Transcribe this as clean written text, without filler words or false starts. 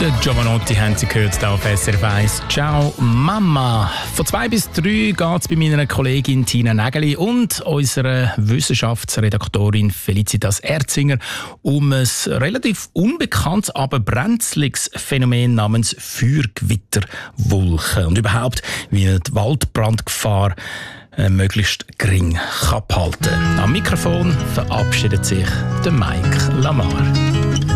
Der Giovanotti haben Sie gehört, hier auf SRF 1. Ciao Mama. Von 2 bis 3 geht es bei meiner Kollegin Tina Nägeli und unserer Wissenschaftsredaktorin Felicitas Erzinger um ein relativ unbekanntes, aber brenzliges Phänomen namens Feuergewitterwolken und überhaupt, wie die Waldbrandgefahr möglichst gering kann behalten. Am Mikrofon verabschiedet sich der Mike Lamar.